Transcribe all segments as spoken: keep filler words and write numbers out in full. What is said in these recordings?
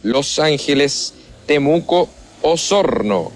Los Ángeles, Temuco, Osorno.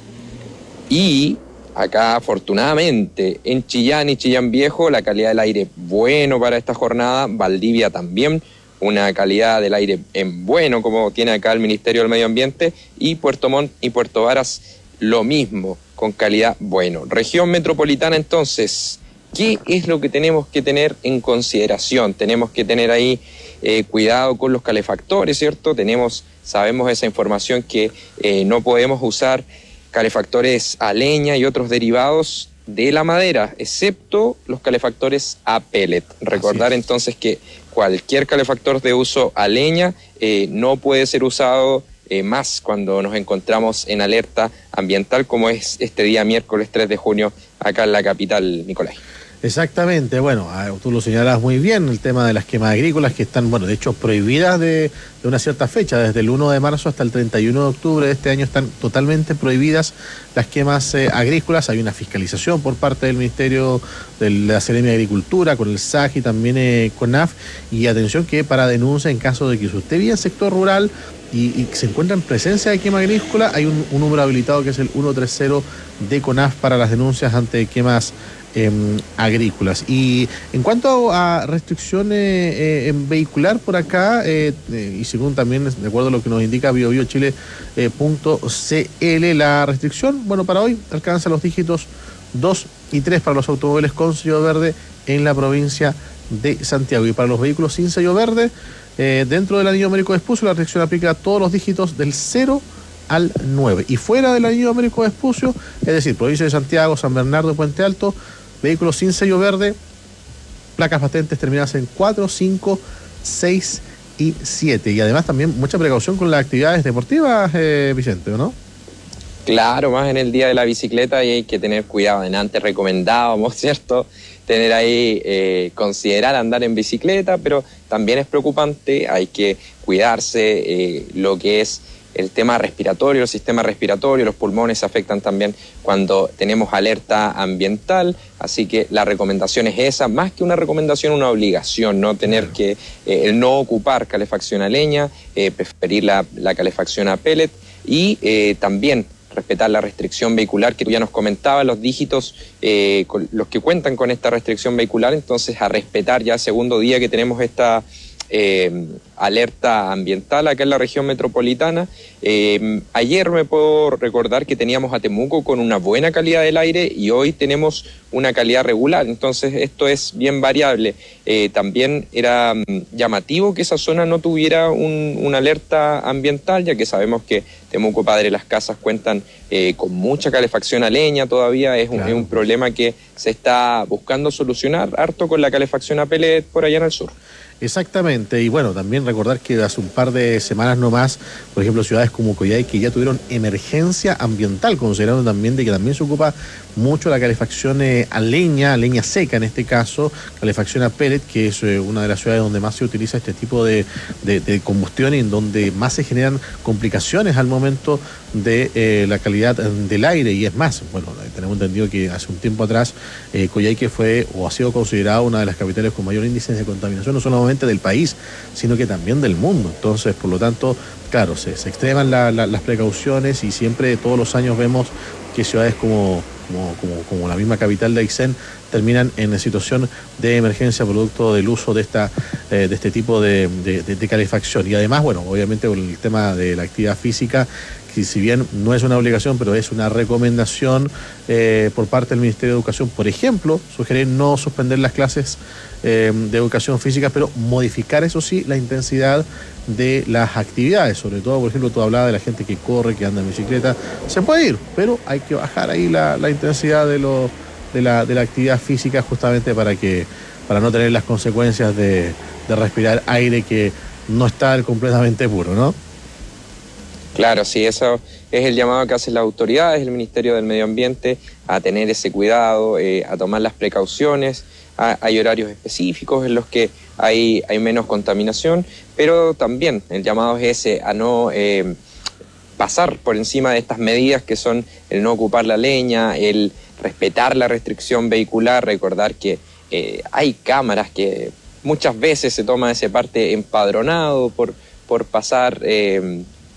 Y acá, afortunadamente, en Chillán y Chillán Viejo, la calidad del aire bueno para esta jornada. Valdivia también, una calidad del aire en bueno, como tiene acá el Ministerio del Medio Ambiente. Y Puerto Montt y Puerto Varas, lo mismo, con calidad bueno. Región metropolitana, entonces, ¿qué es lo que tenemos que tener en consideración? Tenemos que tener ahí eh, cuidado con los calefactores, ¿cierto? Tenemos, sabemos esa información que eh, no podemos usar calefactores a leña y otros derivados de la madera, excepto los calefactores a pellet. Recordar entonces que cualquier calefactor de uso a leña eh, no puede ser usado eh, más cuando nos encontramos en alerta ambiental, como es este día miércoles tres de junio acá en la capital, Nicolás. Exactamente, bueno, tú lo señalas muy bien, el tema de las quemas agrícolas que están, bueno, de hecho prohibidas de, de una cierta fecha, desde el uno de marzo hasta el treinta y uno de octubre de este año están totalmente prohibidas las quemas eh, agrícolas. Hay una fiscalización por parte del Ministerio de la Seremia de Agricultura, con el S A G y también eh, con N A F, y atención que para denuncia en caso de que usted vive en sector rural y, y se encuentra en presencia de quema agrícola, hay un, un número habilitado que es el ciento treinta de CONAF para las denuncias ante quemas Eh, agrícolas. Y en cuanto a restricciones eh, en vehicular por acá, eh, eh, y según también, de acuerdo a lo que nos indica biobiochile punto c l, la restricción, bueno, para hoy alcanza los dígitos dos y tres para los automóviles con sello verde en la provincia de Santiago. Y para los vehículos sin sello verde, eh, dentro del anillo Américo Vespucio, la restricción aplica a todos los dígitos del cero al nueve. Y fuera del anillo Américo Vespucio, es decir, provincia de Santiago, San Bernardo y Puente Alto, vehículos sin sello verde, placas patentes terminadas en cuatro, cinco, seis y siete. Y además también mucha precaución con las actividades deportivas, eh, Vicente, ¿no? Claro, más en el día de la bicicleta, y hay que tener cuidado. En antes recomendábamos, ¿cierto?, tener ahí, eh, considerar andar en bicicleta, pero también es preocupante, hay que cuidarse, eh, lo que es el tema respiratorio, el sistema respiratorio, los pulmones se afectan también cuando tenemos alerta ambiental, así que la recomendación es esa, más que una recomendación, una obligación, no tener claro. que, eh, el no ocupar calefacción a leña, eh, preferir la, la calefacción a pellet, y eh, también respetar la restricción vehicular que tú ya nos comentabas, los dígitos, eh, con, los que cuentan con esta restricción vehicular, entonces a respetar ya el segundo día que tenemos esta Eh, alerta ambiental acá en la región metropolitana. Eh, ayer me puedo recordar que teníamos a Temuco con una buena calidad del aire y hoy tenemos una calidad regular, entonces esto es bien variable. Eh, también era um, llamativo que esa zona no tuviera un, una alerta ambiental, ya que sabemos que Temuco, Padre Las Casas, cuentan eh, con mucha calefacción a leña todavía, es un, claro. es un problema que se está buscando solucionar harto con la calefacción a pellet por allá en el sur. Exactamente, y bueno, también recordar que hace un par de semanas nomás, por ejemplo, ciudades como Coyhai que ya tuvieron emergencia ambiental, considerando también de que también se ocupa mucho la calefacción eh, a leña, a leña seca en este caso, calefacción a pellet, que es eh, una de las ciudades donde más se utiliza este tipo de, de, de combustión y en donde más se generan complicaciones al momento de eh, la calidad del aire. Y es más, bueno, tenemos entendido que hace un tiempo atrás eh, Coyhai que fue o ha sido considerada una de las capitales con mayor índice de contaminación, no solamente del país, sino que también del mundo. Entonces, por lo tanto, claro, se, se extreman la, la, las precauciones, y siempre todos los años vemos que ciudades como, como, como, como la misma capital de Aysén terminan en situación de emergencia producto del uso de esta eh, de este tipo de, de, de, de calefacción. Y además, bueno, obviamente con el tema de la actividad física, que si bien no es una obligación, pero es una recomendación eh, por parte del Ministerio de Educación, por ejemplo, sugerir no suspender las clases eh, de educación física, pero modificar, eso sí, la intensidad de las actividades. Sobre todo, por ejemplo, tú hablabas de la gente que corre, que anda en bicicleta, se puede ir, pero hay que bajar ahí la, la intensidad de, lo, de, la, de la actividad física, justamente para que para no tener las consecuencias de, de respirar aire que no está completamente puro, ¿no? Claro, sí, eso es el llamado que hacen las autoridades, el Ministerio del Medio Ambiente, a tener ese cuidado, eh, a tomar las precauciones. A, hay horarios específicos en los que hay, hay menos contaminación, pero también el llamado es ese, a no eh, pasar por encima de estas medidas que son el no ocupar la leña, el respetar la restricción vehicular, recordar que eh, hay cámaras que muchas veces se toma ese parte empadronado por, por pasar... Eh,